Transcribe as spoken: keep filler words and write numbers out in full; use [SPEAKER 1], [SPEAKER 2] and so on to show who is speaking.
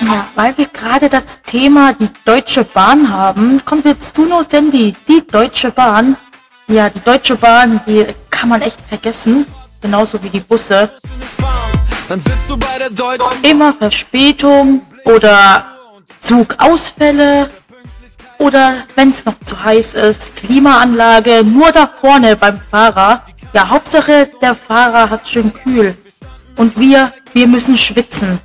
[SPEAKER 1] Ja, weil wir gerade das Thema die Deutsche Bahn haben, kommt jetzt zu No Sandy, die Deutsche Bahn. Ja, die Deutsche Bahn, die kann man echt vergessen, genauso wie die Busse. Immer Verspätung oder Zugausfälle oder wenn es noch zu heiß ist, Klimaanlage nur da vorne beim Fahrer. Ja, Hauptsache der Fahrer hat schön kühl und wir, wir müssen schwitzen.